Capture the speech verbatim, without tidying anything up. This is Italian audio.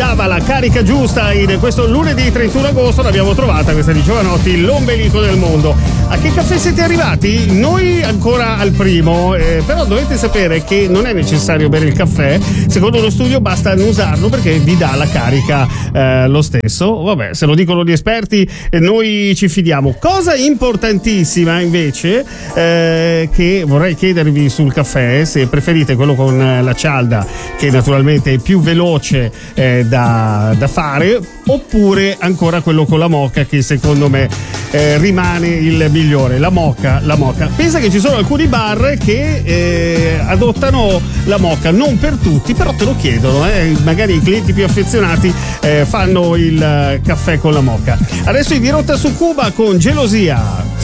dava la carica giusta in questo lunedì trentuno agosto. L'abbiamo trovata questa di Giovanotti, l'ombelico del mondo. A che caffè siete arrivati? Noi ancora al primo, eh, però dovete sapere che non è necessario bere il caffè. Secondo uno studio basta non usarlo perché vi dà la carica eh, lo stesso. Vabbè, se lo dicono gli esperti eh, noi ci fidiamo. Cosa importantissima invece eh, che vorrei chiedervi sul caffè, se preferite quello con la cialda, che naturalmente è più veloce eh, da, da fare, oppure ancora quello con la moka, che secondo me eh, rimane il migliore. La moka, la moka. Pensa che ci sono alcuni bar che eh, adottano la moka, non per tutti, però te lo chiedono, eh. Magari i clienti più affezionati eh, fanno il caffè con la moka. Adesso in dirotta su Cuba con Gelosia.